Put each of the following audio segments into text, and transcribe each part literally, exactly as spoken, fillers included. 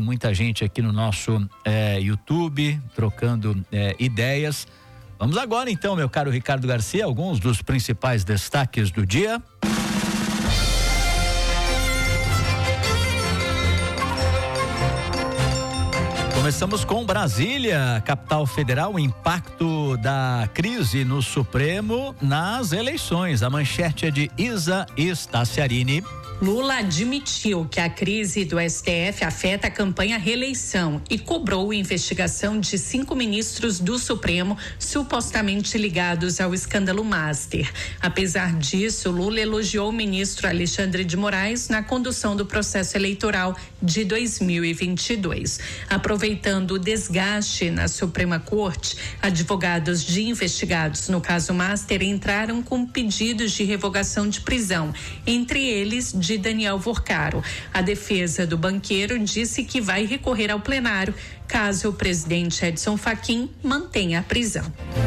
muita gente aqui no nosso é, YouTube, trocando é, ideias. Vamos agora então, meu caro Ricardo Garcia, alguns dos principais destaques do dia. Começamos com Brasília, capital federal, o impacto da crise no Supremo nas eleições. A manchete é de Isa Staciarini. Lula admitiu que a crise do S T F afeta a campanha reeleição e cobrou investigação de cinco ministros do Supremo supostamente ligados ao escândalo Master. Apesar disso, Lula elogiou o ministro Alexandre de Moraes na condução do processo eleitoral de dois mil e vinte e dois. Aproveitando o desgaste na Suprema Corte, advogados de investigados no caso Master entraram com pedidos de revogação de prisão, entre eles de Daniel Vorcaro. A defesa do banqueiro disse que vai recorrer ao plenário caso o presidente Edson Fachin mantenha a prisão.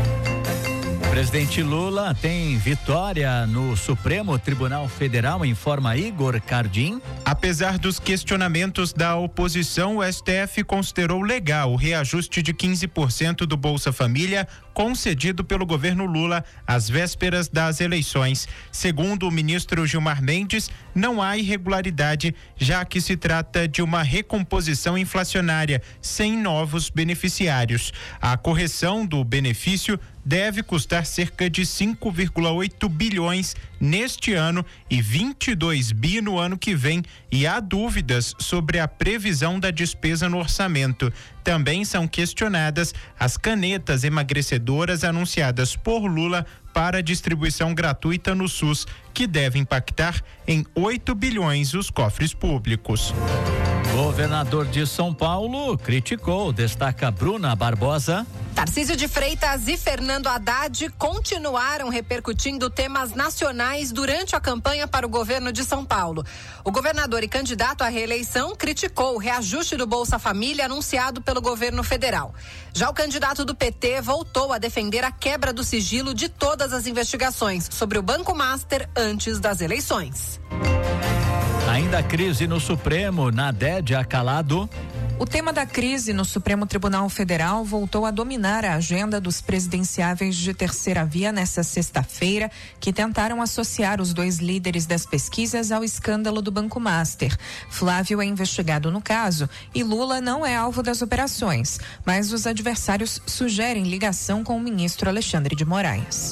O presidente Lula tem vitória no Supremo Tribunal Federal, informa Igor Cardim. Apesar dos questionamentos da oposição, o S T F considerou legal o reajuste de quinze por cento do Bolsa Família concedido pelo governo Lula às vésperas das eleições. Segundo o ministro Gilmar Mendes, não há irregularidade, já que se trata de uma recomposição inflacionária, sem novos beneficiários. A correção do benefício deve custar cerca de cinco vírgula oito bilhões neste ano e vinte e dois bi no ano que vem, e há dúvidas sobre a previsão da despesa no orçamento. Também são questionadas as canetas emagrecedoras anunciadas por Lula para distribuição gratuita no SUS, que deve impactar em oito bilhões os cofres públicos. Governador de São Paulo criticou, destaca Bruna Barbosa. Tarcísio de Freitas e Fernando Haddad continuaram repercutindo temas nacionais durante a campanha para o governo de São Paulo. O governador e candidato à reeleição criticou o reajuste do Bolsa Família anunciado pelo governo federal. Já o candidato do P T voltou a defender a quebra do sigilo de todas as investigações sobre o Banco Master antes das eleições. Ainda a crise no Supremo, Nadege Acalado. O tema da crise no Supremo Tribunal Federal voltou a dominar a agenda dos presidenciáveis de terceira via nesta sexta-feira, que tentaram associar os dois líderes das pesquisas ao escândalo do Banco Master. Flávio é investigado no caso e Lula não é alvo das operações, mas os adversários sugerem ligação com o ministro Alexandre de Moraes.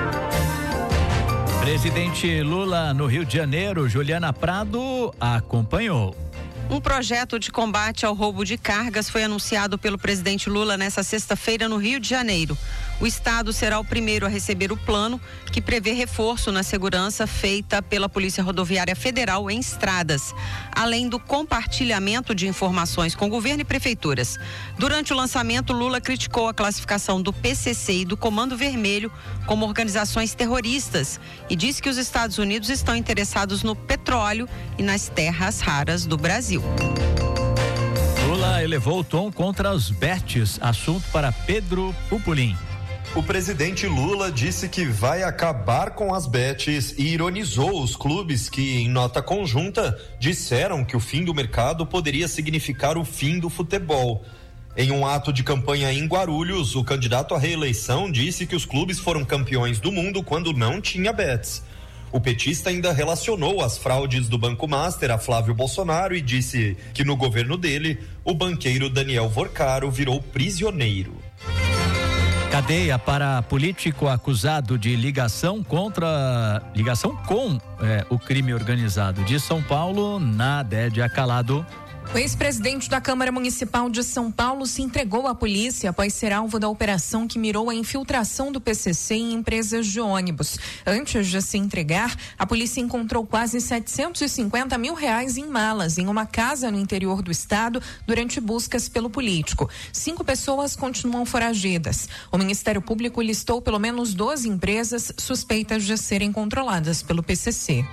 Presidente Lula no Rio de Janeiro, Juliana Prado acompanhou. Um projeto de combate ao roubo de cargas foi anunciado pelo presidente Lula nesta sexta-feira no Rio de Janeiro. O estado será o primeiro a receber o plano, que prevê reforço na segurança feita pela Polícia Rodoviária Federal em estradas, além do compartilhamento de informações com governo e prefeituras. Durante o lançamento, Lula criticou a classificação do P C C e do Comando Vermelho como organizações terroristas e disse que os Estados Unidos estão interessados no petróleo e nas terras raras do Brasil. Lula elevou o tom contra os bets, assunto para Pedro Pupolin. O presidente Lula disse que vai acabar com as bets e ironizou os clubes que, em nota conjunta, disseram que o fim do mercado poderia significar o fim do futebol. Em um ato de campanha em Guarulhos, o candidato à reeleição disse que os clubes foram campeões do mundo quando não tinha bets. O petista ainda relacionou as fraudes do Banco Master a Flávio Bolsonaro e disse que no governo dele, o banqueiro Daniel Vorcaro virou prisioneiro. Cadeia para político acusado de ligação contra ligação com é, o crime organizado de São Paulo, Nadege Acalado. O ex-presidente da Câmara Municipal de São Paulo se entregou à polícia após ser alvo da operação que mirou a infiltração do P C C em empresas de ônibus. Antes de se entregar, a polícia encontrou quase setecentos e cinquenta mil reais em malas em uma casa no interior do estado durante buscas pelo político. Cinco pessoas continuam foragidas. O Ministério Público listou pelo menos doze empresas suspeitas de serem controladas pelo P C C.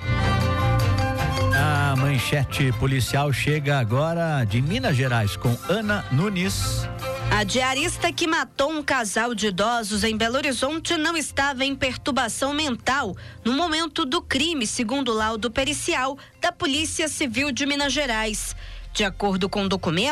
A manchete policial chega agora de Minas Gerais com Ana Nunes. A diarista que matou um casal de idosos em Belo Horizonte não estava em perturbação mental no momento do crime, segundo o laudo pericial da Polícia Civil de Minas Gerais. De acordo com o documento,